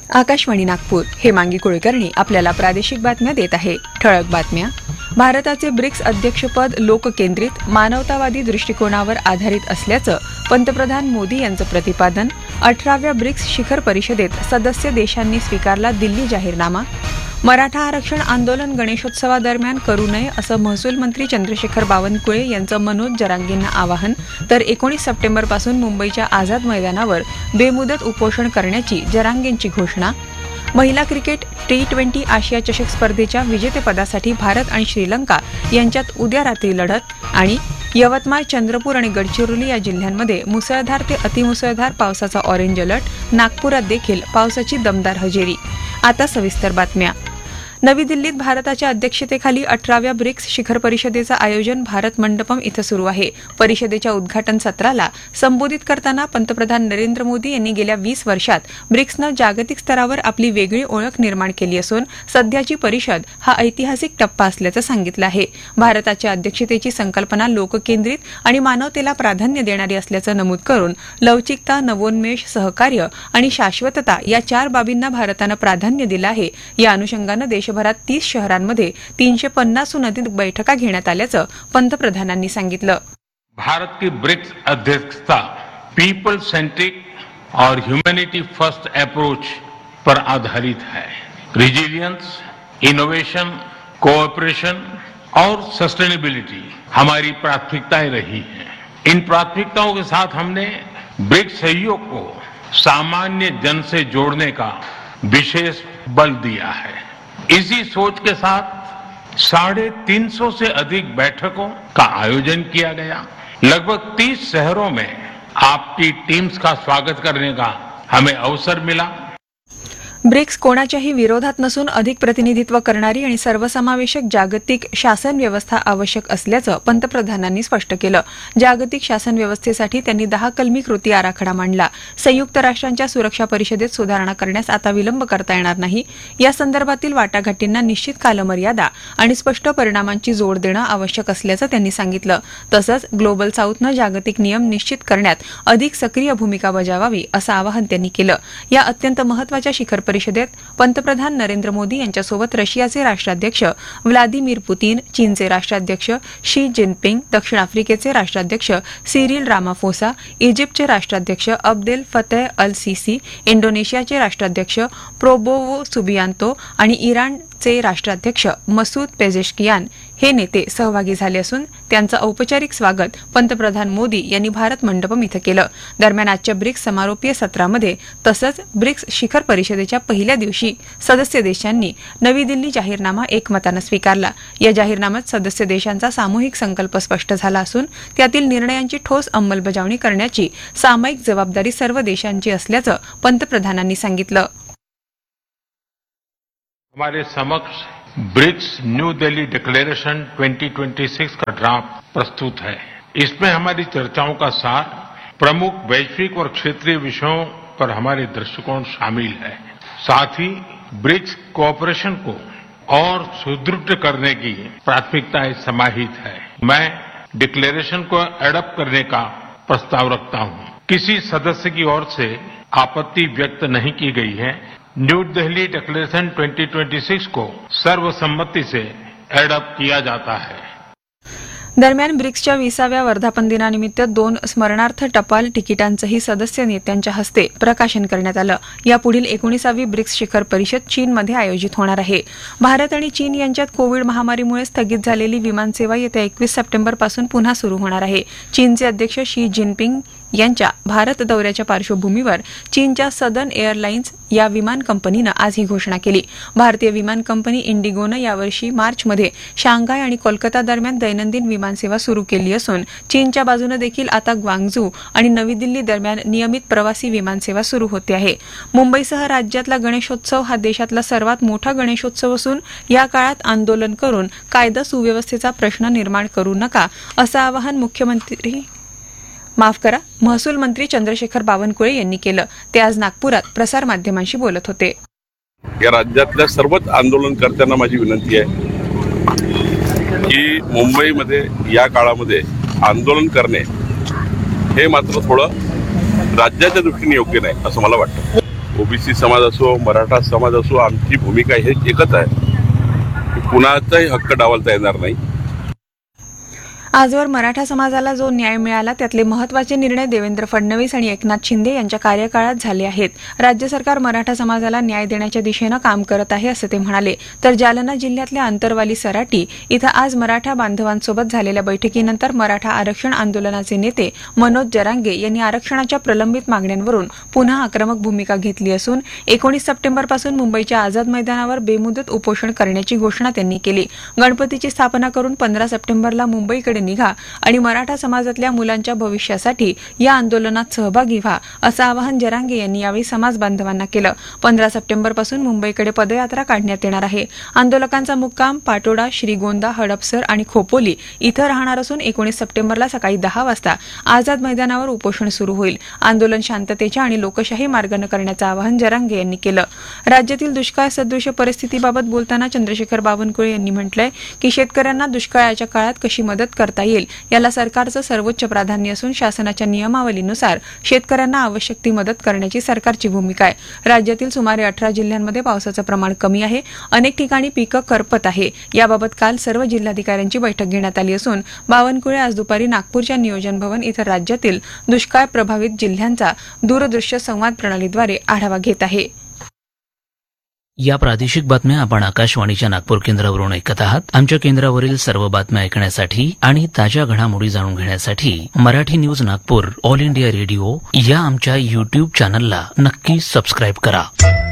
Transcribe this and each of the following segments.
आकाशवाणी नागपूर हेमांगी कुलकर्णी आपल्याला प्रादेशिक बातम्या देत आहे. ठळक बातम्या. भारताचे ब्रिक्स अध्यक्षपद लोककेंद्रित मानवतावादी दृष्टिकोनावर आधारित असल्याचं पंतप्रधान मोदी यांचं प्रतिपादन. 18व्या ब्रिक्स शिखर परिषदेत सदस्य देशांनी स्वीकारला दिल्ली जाहीरनामा. मराठा आरक्षण आंदोलन गणेशोत्सवादरम्यान करू नये असं महसूल मंत्री चंद्रशेखर बावनकुळे यांचं मनोज जरांगेंना आवाहन. तर 19 सप्टेंबरपासून मुंबईच्या आझाद मैदानावर बेमुदत उपोषण करण्याची जरांगेंची घोषणा. महिला क्रिकेट T20 आशिया चषक स्पर्धेच्या विजेतेपदासाठी भारत आणि श्रीलंका यांच्यात उद्या रात्री लढत. आणि यवतमाळ, चंद्रपूर आणि गडचिरोली या जिल्ह्यांमध्ये मुसळधार ते अतिमुसळधार पावसाचा ऑरेंज अलर्ट. नागपुरात देखील पावसाची दमदार हजेरी. आता सविस्तर बातम्या. नवी दिल्लीत भारताच्या अध्यक्षतेखाली 18व्या ब्रिक्स शिखर परिषदेचं आयोजन भारत मंडपम इथं सुरू आहे. परिषदेच्या उद्घाटन सत्राला संबोधित करताना पंतप्रधान नरेंद्र मोदी यांनी गेल्या 20 वर्षात ब्रिक्सनं जागतिक स्तरावर आपली वेगळी ओळख निर्माण केली असून सध्याची परिषद हा ऐतिहासिक टप्पा असल्याचं सांगितलं आहे. भारताच्या अध्यक्षतेची संकल्पना लोककेंद्रित आणि मानवतेला प्राधान्य देणारी असल्याचं नमूद करून लवचिकता, नवोन्मेष, सहकार्य आणि शाश्वतता या 4 बाबींना भारतानं प्राधान्य दिलं आहे. या अनुषंगानं देशभरात 30 शहरांमध्ये 350हून अधिक बैठका घेण्यात आल्याचं पंतप्रधानांनी सांगितलं. भारत की ब्रिक्स अध्यक्षता पीपल सेंट्रिक और ह्यूमैनिटी फर्स्ट अप्रोच पर आधारित है. रेजिलियंस, इनोवेशन, कोऑपरेशन और सस्टेनेबिलिटी हमारी प्राथमिकताएं रही हैं. इन प्राथमिकताओं के साथ हमने ब्रिक्स सहयोग को सामान्य जन से जोड़ने का विशेष बल दिया है. इसी सोच के साथ 350 से अधिक बैठकों का आयोजन किया गया. लगभग 30 शहरों में आपकी टीम्स का स्वागत करने का हमें अवसर मिला. ब्रिक्स कोणाच्याही विरोधात नसून अधिक प्रतिनिधित्व करणारी आणि सर्वसमावेशक जागतिक शासन व्यवस्था आवश्यक असल्याचं पंतप्रधानांनी स्पष्ट केलं. जागतिक शासन व्यवस्थेसाठी त्यांनी 10 कलमी कृती आराखडा मांडला. संयुक्त राष्ट्रांच्या सुरक्षा परिषदेत सुधारणा करण्यास आता विलंब करता येणार नाही. या संदर्भातील वाटाघाटींना निश्चित कालमर्यादा आणि स्पष्ट परिणामांची जोड देणं आवश्यक असल्याचं त्यांनी सांगितलं. तसंच ग्लोबल साऊथनं जागतिक नियम निश्चित करण्यात अधिक सक्रिय भूमिका बजावावी असं आवाहन त्यांनी केलं. या अत्यंत महत्वाच्या शिखर परिषदेत पंतप्रधान नरेंद्र मोदी यांच्यासोबत रशियाचे राष्ट्राध्यक्ष व्लादिमीर पुतीन, चीनचे राष्ट्राध्यक्ष शी जिनपिंग, दक्षिण आफ्रिकेचे राष्ट्राध्यक्ष सिरिल रामाफोसा, इजिप्तचे राष्ट्राध्यक्ष अब्देल फतेह अल सिसी, इंडोनेशियाचे राष्ट्राध्यक्ष प्रोबोवो सुबियांतो आणि इराणचे राष्ट्राध्यक्ष मसूद पेझेशकियान हे नेते सहभागी झाले असून त्यांचं औपचारिक स्वागत पंतप्रधान मोदी यांनी भारत मंडपम इथं केलं. दरम्यान आजच्या ब्रिक्स समारोपीय सत्रामध्ये तसंच ब्रिक्स शिखर परिषदेच्या पहिल्या दिवशी सदस्य देशांनी नवी दिल्ली जाहीरनामा एकमतानं स्वीकारला. या जाहीरनाम्यात सदस्य देशांचा सामूहिक संकल्प स्पष्ट झाला असून त्यातील निर्णयांची ठोस अंमलबजावणी करण्याची सामायिक जबाबदारी सर्व देशांची असल्याचं पंतप्रधानांनी सांगितलं. हमारे समक्ष ब्रिक्स न्यू दिल्ली डिक्लेरेशन 2026 का ड्राफ्ट प्रस्तुत है. इसमें हमारी चर्चाओं का सार, प्रमुख वैश्विक और क्षेत्रीय विषयों पर हमारे दृष्टिकोण शामिल है. साथ ही ब्रिक्स कोऑपरेशन को और सुदृढ़ करने की प्राथमिकताएं समाहित है. मैं डिक्लेरेशन को एडॉप्ट करने का प्रस्ताव रखता हूं. किसी सदस्य की ओर से आपत्ति व्यक्त नहीं की गई है. न्यू दिल्ली डिक्लेरेशन 2026 को सर्वसम्मति से एडॉप्ट किया जाता है. दरम्यान ब्रिक्सच्या 20व्या वर्धापन दिनानिमित्त 2 स्मरणार्थ टपाल तिकिटांचंही सदस्य नेत्यांच्या हस्ते प्रकाशन करण्यात आलं. यापुढील 19वी ब्रिक्स शिखर परिषद चीनमध्ये आयोजित होणार आहे. भारत आणि चीन यांच्यात कोविड महामारीमुळे स्थगित झालेली विमानसेवा येत्या 21 सप्टेंबरपासून पुन्हा सुरू होणार आहे. चीनचे अध्यक्ष शी जिनपिंग यांच्या भारत दौऱ्याच्या पार्श्वभूमीवर चीनच्या सदर्न एअरलाइन्स या विमान कंपनीनं आज ही घोषणा केली. भारतीय विमान कंपनी इंडिगोनं यावर्षी मार्चमध्ये शांघाय आणि कोलकाता दरम्यान दैनंदिन विमानसेवा सुरू केली असून चीनच्या बाजूनं देखील आता ग्वांगझू आणि नवी दिल्ली दरम्यान नियमित प्रवासी विमानसेवा सुरू होते आहे. मुंबईसह राज्यातला गणेशोत्सव हा देशातला सर्वात मोठा गणेशोत्सव असून या काळात आंदोलन करून कायदा सुव्यवस्थेचा प्रश्न निर्माण करू नका असं आवाहन महसूल मंत्री चंद्रशेखर बावनकुळे यांनी केलं. ते आज नागपुरात प्रसारमाध्यमांशी बोलत होते. या राज्यातल्या सर्वच आंदोलनकर्त्यांना माझी विनंती आहे की मुंबईमध्ये या काळामध्ये आंदोलन करणे हे मात्र थोडं राज्याच्या दृष्टीने योग्य नाही असं मला वाटतं. ओबीसी समाज असो, मराठा समाज असो, आमची भूमिका हे एकच आहे की कुणाचाही हक्क डावलता येणार नाही. आजवर मराठा समाजाला जो न्याय मिळाला त्यातले महत्त्वाचे निर्णय देवेंद्र फडणवीस आणि एकनाथ शिंदे यांच्या कार्यकाळात झाले आहेत. राज्य सरकार मराठा समाजाला न्याय देण्याच्या दिशेनं काम करत आहे असं ते म्हणाले. तर जालना जिल्ह्यातल्या अंतरवाली सराटी इथं आज मराठा बांधवांसोबत झालेल्या बैठकीनंतर मराठा आरक्षण आंदोलनाचे नेते मनोज जरांगे यांनी आरक्षणाच्या प्रलंबित मागण्यांवरून पुन्हा आक्रमक भूमिका घेतली असून 19 सप्टेंबरपासून मुंबईच्या आझाद मैदानावर बेमुदत उपोषण करण्याची घोषणा त्यांनी केली. गणपतीची स्थापना करून 15 सप्टेंबरला मुंबईकडे निघा आणि मराठा समाजातल्या मुलांच्या भविष्यासाठी या आंदोलनात सहभागी व्हा असं आवाहन जरांगे यांनी यावेळी समाज बांधवांना केलं. 15 सप्टेंबरपासून मुंबईकडे पदयात्रा काढण्यात येणार आहे. आंदोलकांचा मुक्काम पाटोडा, श्रीगोंदा, हडपसर आणि खोपोली इथं राहणार असून 19 सप्टेंबरला सकाळी 10 वाजता आझाद मैदानावर उपोषण सुरू होईल. आंदोलन शांततेच्या आणि लोकशाही मार्गाने करण्याचं आवाहन जरांगे यांनी केलं. राज्यातील दुष्काळ सदृश परिस्थितीबाबत बोलताना चंद्रशेखर बावनकुळे यांनी म्हटलंय की शेतकऱ्यांना दुष्काळाच्या काळात कशी मदत करता येईल याला सरकारचं सर्वोच्च प्राधान्य असून शासनाच्या नियमावलीनुसार शेतकऱ्यांना आवश्यक ती मदत करण्याची सरकारची भूमिका आहे. राज्यातील सुमारे 18 जिल्ह्यांमध्ये पावसाचं प्रमाण कमी आहे. अनेक ठिकाणी पिकं करपत आहे. याबाबत काल सर्व जिल्हाधिकाऱ्यांची बैठक घेण्यात आली असून बावनकुळे आज दुपारी नागपूरच्या नियोजन भवन इथं राज्यातील दुष्काळ प्रभावित जिल्ह्यांचा दूरदृश्य संवाद प्रणालीद्वारे आढावा घेत आहे. या प्रादेशिक बातम्या आपण आकाशवाणीच्या नागपूर केंद्रावरून ऐकत आहात. आमच्या केंद्रावरील सर्व बातम्या ऐकण्यासाठी आणि ताज्या घडामोडी जाणून घेण्यासाठी Marathi news Nagpur all India radio या आमच्या युट्यूब चॅनलला नक्की सबस्क्राईब करा.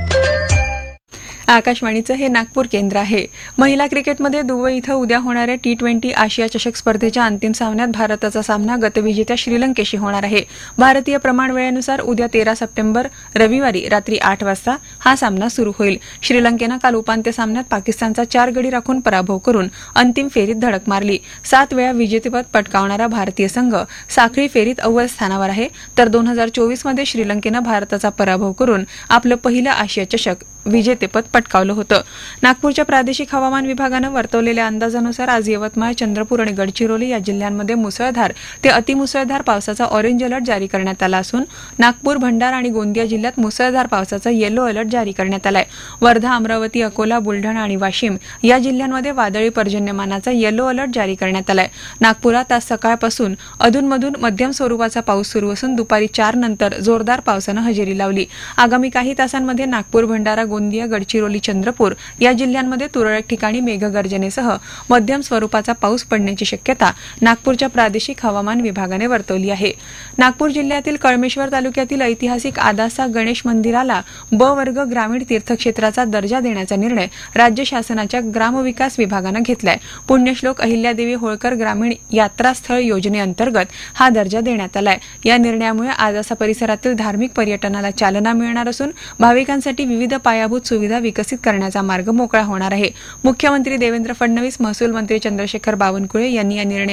आकाशवाणीचं हे नागपूर केंद्र आहे. महिला क्रिकेटमध्ये दुबई इथं उद्या होणाऱ्या T20 आशिया चषक स्पर्धेच्या अंतिम सामन्यात भारताचा सामना गतविजेत्या श्रीलंकेशी होणार आहे. भारतीय प्रमाण वेळेनुसार उद्या 13 सप्टेंबर रविवारी रात्री 8 वाजता हा सामना सुरू होईल. श्रीलंकेनं काल उपांत्य सामन्यात पाकिस्तानचा 4 गडी राखून पराभव करून अंतिम फेरीत धडक मारली. 7 वेळा विजेतेपद पटकावणारा भारतीय संघ साखळी फेरीत अव्वल स्थानावर आहे. तर 2024 मध्ये श्रीलंकेनं भारताचा पराभव करून आपलं पहिलं आशिया चषक विजेतेपद पटकावलं होतं. नागपूरच्या प्रादेशिक हवामान विभागानं वर्तवलेल्या अंदाजानुसार आज यवतमाळ, चंद्रपूर आणि गडचिरोली या जिल्ह्यांमध्ये मुसळधार ते अतिमुसळधार पावसाचा ऑरेंज अलर्ट जारी करण्यात आला असून नागपूर, भंडारा आणि गोंदिया जिल्ह्यात मुसळधार पावसाचा येलो अलर्ट जारी करण्यात आलाय. वर्धा, अमरावती, अकोला, बुलढाणा आणि वाशिम या जिल्ह्यांमध्ये वादळी पर्जन्यमानाचा येलो अलर्ट जारी करण्यात आलाय. नागपुरात आज सकाळपासून अधूनमधून मध्यम स्वरूपाचा पाऊस सुरू असून दुपारी 4 नंतर जोरदार पावसानं हजेरी लावली. आगामी काही तासांमध्ये नागपूर, भंडारा, गोंदिया, गडचिरोली, चंद्रपूर या जिल्ह्यांमध्ये तुरळक ठिकाणी मेघगर्जनेसह मध्यम स्वरूपाचा पाऊस पडण्याची शक्यता नागपूरच्या प्रादेशिक हवामान विभागाने वर्तवली आहे. नागपूर जिल्ह्यातील कळमेश्वर तालुक्यातील ऐतिहासिक आदासा गणेश मंदिराला ब वर्ग ग्रामीण तीर्थक्षेत्राचा दर्जा देण्याचा निर्णय राज्य शासनाच्या ग्रामविकास विभागानं घेतलाय. पुण्यश्लोक अहिल्यादेवी होळकर ग्रामीण यात्रास्थळ योजनेअंतर्गत हा दर्जा देण्यात आलाय. या निर्णयामुळे आदासा परिसरातील धार्मिक पर्यटनाला चालना मिळणार असून भाविकांसाठी विविध पायाभूत सुविधा विकसित करण्याचा मार्ग मोकळा होणार आहे. मुख्यमंत्री देवेंद्र फडणवीस, महसूल मंत्री चंद्रशेखर बावनकुळे यांनी या निर्णय